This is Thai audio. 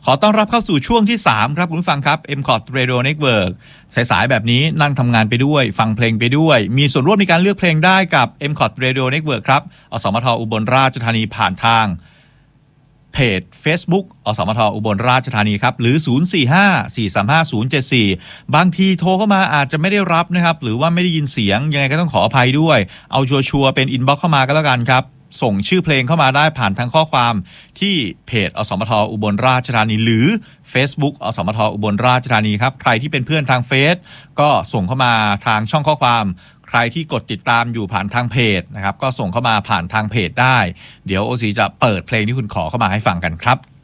ขอต้อนรับเข้าสู่ช่วงที่3ครับคุณผู้ฟังครับ MCOT Radio Network สายๆแบบนี้นั่งทำงานไปด้วยฟังเพลงไปด้วยมีส่วนร่วมในการเลือกเพลงได้กับ MCOT Radio Network ครับอสมทอุบลราชธานีผ่านทางเพจ Facebook อสมทอุบลราชธานีครับหรือ 0454354074 บางทีโทรเข้ามาอาจจะไม่ได้รับนะครับหรือว่าไม่ได้ยินเสียงยังไงก็ต้องขออภัยด้วยเอาชัวร์ๆเป็นอินบ็อกซ์เข้ามาก็แล้วกันครับส่งชื่อเพลงเข้ามาได้ผ่านทางข้อความที่เพจอสมทอุบลราชธานีหรือ Facebook อสมทอุบลราชธานีครับใครที่เป็นเพื่อนทางเฟซก็ส่งเข้ามาทางช่องข้อความใครที่กดติดตามอยู่ผ่านทางเพจนะครับก็ส่งเข้ามาผ่านทางเพจได้เดี๋ยวโอซีจะเปิดเพลงที่คุณขอเข้ามาให้ฟังกันครับ